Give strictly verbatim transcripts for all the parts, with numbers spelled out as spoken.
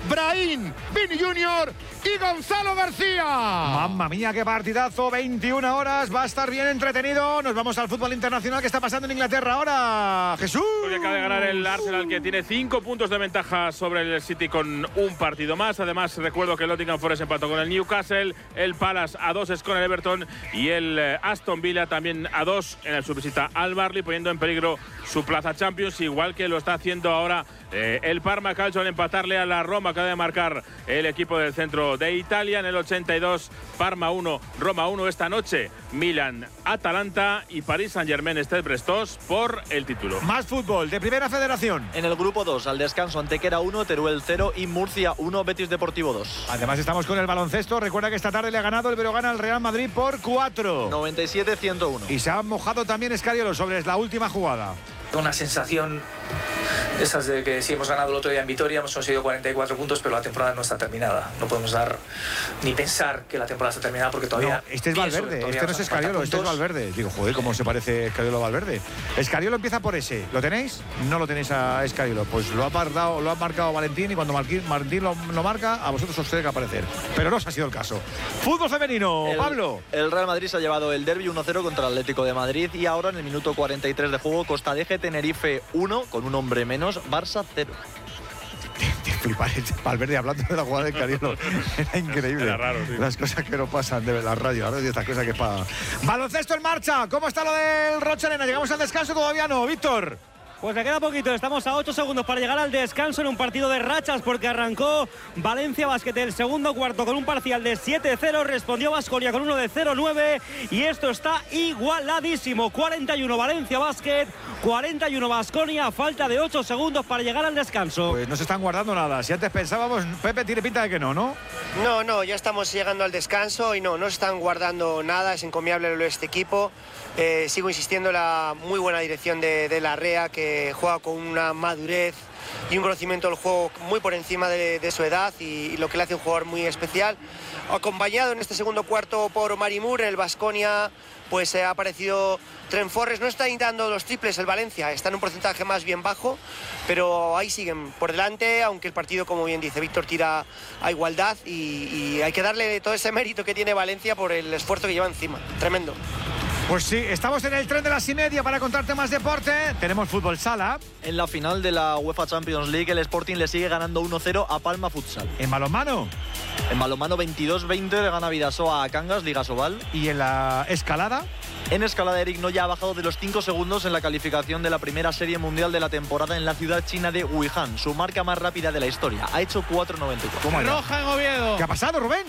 Brahim, Vini Junior y Gonzalo García. Mamma mía, qué partidazo, veintiuna horas, va a estar bien entretenido. Nos vamos al fútbol internacional. ¿Qué está pasando en Inglaterra ahora, Jesús? Porque acaba de ganar el Arsenal, que tiene cinco puntos de ventaja sobre el City con un partido más. Además, recuerdo que el Nottingham Forest empató con el Newcastle, el Palace a dos es con el Everton y el Aston Villa también a dos en su visita al Burnley, poniendo en peligro su plaza Champions, igual que lo está haciendo ahora eh, el Parma Calcio al empatarle a la Roma. Acaba de marcar el equipo del centro de Italia en el ochenta y dos. Parma uno, Roma uno. Esta noche Milan, Atalanta y París Saint-Germain Stade Brestoz por el título. Más fútbol de Primera Federación. En el grupo dos, al descanso, Antequera uno, Teruel cero y Murcia uno, Betis Deportivo dos. Además estamos con el baloncesto. Recuerda que esta tarde le ha ganado el Breogán al Real Madrid por cuatro. noventa y siete a ciento uno. Y se ha mojado también Escariolo sobre la última jugada. Una sensación esas de que sí hemos ganado el otro día en Vitoria, hemos conseguido cuarenta y cuatro puntos, pero la temporada no está terminada. No podemos dar ni pensar que la temporada está terminada porque todavía... No, este es Valverde, este no es Escariolo, este es Valverde. Digo, joder, ¿cómo se parece Escariolo a Valverde? Escariolo empieza por ese. ¿Lo tenéis? No lo tenéis a Escariolo. Pues lo ha marcado, lo ha marcado Valentín, y cuando Martín, Martín lo, lo marca, a vosotros os tiene que aparecer. Pero no os ha sido el caso. Fútbol femenino, el, Pablo. El Real Madrid se ha llevado el derbi uno cero contra el Atlético de Madrid y ahora en el minuto cuarenta y tres de juego, Costa Deje Tenerife uno, con un hombre menos, Barça cero. Te flipar, Valverde hablando de la jugada de Escariolo. Era increíble. Era raro, sí. Las cosas que no pasan de la radio, ahora y estas cosas que pagan. Baloncesto en marcha. ¿Cómo está lo del Rochelena? ¿Llegamos al descanso? Todavía no, Víctor. Pues le queda poquito, estamos a ocho segundos para llegar al descanso en un partido de rachas, porque arrancó Valencia Basket el segundo cuarto con un parcial de siete cero, respondió Baskonia con uno de cero nueve y esto está igualadísimo. cuarenta y uno Valencia Basket, cuarenta y uno Baskonia, falta de ocho segundos para llegar al descanso. Pues no se están guardando nada. Si antes pensábamos, Pepe, tiene pinta de que no, ¿no? No, no, ya estamos llegando al descanso y no, no se están guardando nada, es encomiable lo de este equipo. Eh, sigo insistiendo en la muy buena dirección de, de Larrea, que juega con una madurez y un conocimiento del juego muy por encima de, de su edad y, y lo que le hace un jugador muy especial. Acompañado en este segundo cuarto por Mari Moore, en el Baskonia pues eh, ha aparecido Trent Forrest. No está intentando los triples el Valencia, está en un porcentaje más bien bajo, pero ahí siguen por delante, aunque el partido, como bien dice Víctor, tira a igualdad y, y hay que darle todo ese mérito que tiene Valencia por el esfuerzo que lleva encima. Tremendo. Pues sí, estamos en el tren de las y media para contarte más deporte. Tenemos fútbol sala. En la final de la UEFA Champions League, el Sporting le sigue ganando uno cero a Palma Futsal. En balonmano. En balonmano veintidós veinte le gana Vidasoa a Cangas, Liga Sobal. ¿Y en la escalada? En escalada, Eric Noya ha bajado de los cinco segundos en la calificación de la primera serie mundial de la temporada en la ciudad china de Wuhan, su marca más rápida de la historia. Ha hecho cuatro noventa y cuatro. Roja en Oviedo. ¿Qué ha pasado, Rubén?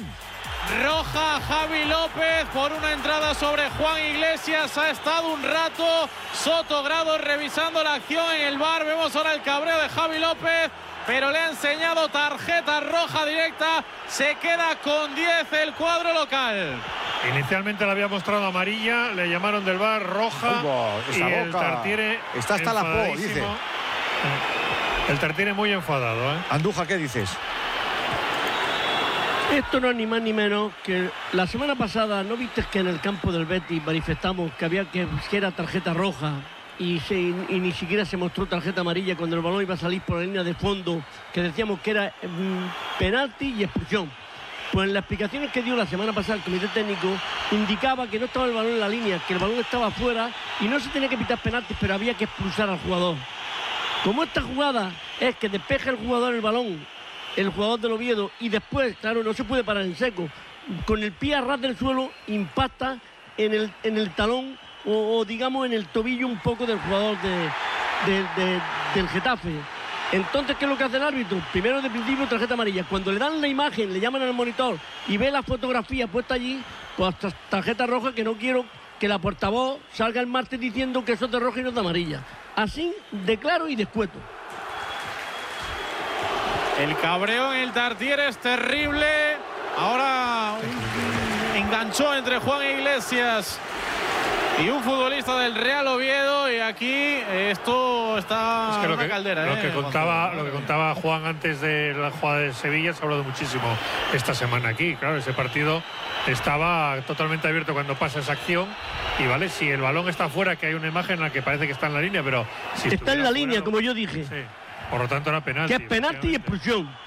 Roja Javi López por una entrada sobre Juan Iglesias. Ha estado un rato Soto Grado revisando la acción en el V A R. Vemos ahora el cabreo de Javi López, pero le ha enseñado tarjeta roja directa. Se queda con diez el cuadro local. Inicialmente le había mostrado amarilla, le llamaron del V A R roja. Uy, esa y boca. el Tartiere está hasta la po, dice. El Tartiere muy enfadado, ¿eh? Andújar, ¿qué dices? Esto no es ni más ni menos que la semana pasada, ¿no viste que en el campo del Betis manifestamos que había que, que era tarjeta roja y, se, y ni siquiera se mostró tarjeta amarilla cuando el balón iba a salir por la línea de fondo, que decíamos que era mm, penalti y expulsión? Pues en las explicaciones que dio la semana pasada el comité técnico indicaba que no estaba el balón en la línea, que el balón estaba afuera y no se tenía que pitar penaltis, pero había que expulsar al jugador. Como esta jugada es que despeja el jugador el balón, el jugador del Oviedo, y después, claro, no se puede parar en seco, con el pie a ras del suelo impacta en el, en el talón o, o digamos en el tobillo un poco del jugador de, de, de, del Getafe. Entonces, ¿qué es lo que hace el árbitro? Primero, de principio, tarjeta amarilla. Cuando le dan la imagen, le llaman al monitor y ve la fotografía puesta allí, pues tarjeta roja, que no quiero que la portavoz salga el martes diciendo que eso es de roja y no es de amarilla. Así, de claro y de escueto. El cabreo en el Tartiere es terrible. Ahora un enganchó entre Juan Iglesias y un futbolista del Real Oviedo, y aquí esto está es que lo una que, caldera. Lo, eh, que contaba, lo que contaba Juan antes de la jugada de Sevilla se ha hablado muchísimo esta semana aquí. Claro, ese partido estaba totalmente abierto cuando pasa esa acción. Y vale, si el balón está fuera, que hay una imagen en la que parece que está en la línea, pero si está en la fuera, línea, no, como yo dije. Sí. Por lo tanto, era penalti. Que es penalti y expulsión.